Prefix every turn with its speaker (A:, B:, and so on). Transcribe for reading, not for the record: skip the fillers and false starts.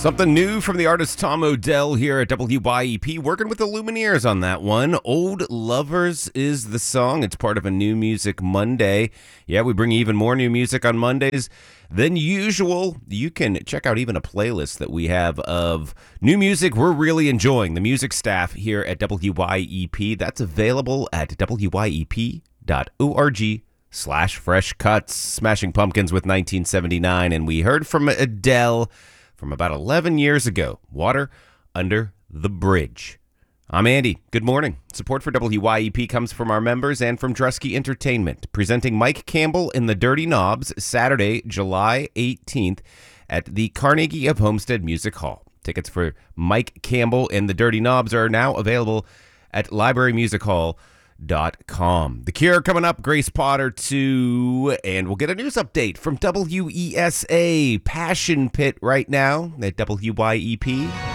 A: Something new from the artist Tom Odell here at WYEP, working with the Lumineers on that one. Old Lovers is the song. It's part of a New Music Monday. Yeah, we bring you even more new music on Mondays than usual. You can check out even a playlist that we have of new music we're really enjoying. The music staff here at WYEP. That's available at wyep.org/fresh cuts. Smashing Pumpkins with 1979, and we heard from Adele from about 11 years ago, Water Under the Bridge. I'm Andy. Good morning. Support for WYEP comes from our members and from Drusky Entertainment, presenting Mike Campbell in the Dirty Knobs Saturday, July 18th at the Carnegie of Homestead Music Hall. Tickets for Mike Campbell and the Dirty Knobs are now available at librarymusichall.com. The Cure coming up, Grace Potter 2, and we'll get a news update from WESA Passion Pit right now at WYEP.